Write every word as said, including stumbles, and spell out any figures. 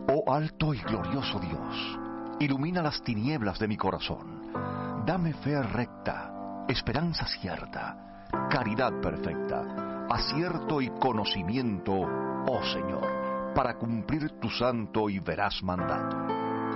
Oh alto y glorioso Dios, ilumina las tinieblas de mi corazón. Dame fe recta, esperanza cierta, caridad perfecta, acierto y conocimiento, oh Señor, para cumplir tu santo y veraz mandato.